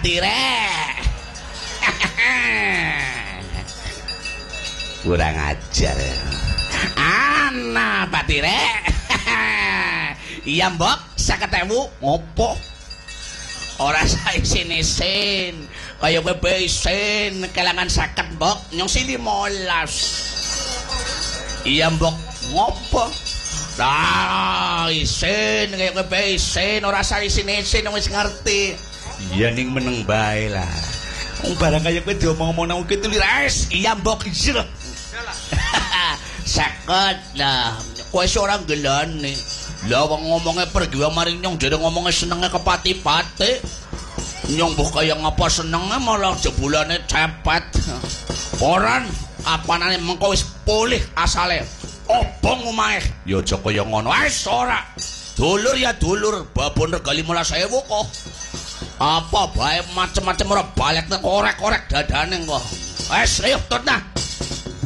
Rek. Kurang ajar. Ana Rek. Iya mbok 50.000 ngopo? Ora saisin-isin. Kaya kowe isin kelangan 50 mbok nyong si 15. Iya mbok ngopo? Lah isin kaya kowe isin ora saisin-isin wis ngerti. Iya ning meneng bae lah. Wong barang kaya kowe diomong-omong nang kene tulis iya mbok iya. Sakit lah. Kowe ora gelane. Lah wong ngomongnya pergi wae maring nyong dhewe ngomongnya senenge kepati-pati. Nyong mbok kaya ngapa senenge malah jebulane cepet. Oran apanane mengko wis pulih asale. Obong omahe. Ya aja kaya ngono. Wis ora. Dulur ya dulur, babon rega 15.000 kok. Apa bae macem-macem ora balik korek-korek dadane kok. Wis ayo tut nah.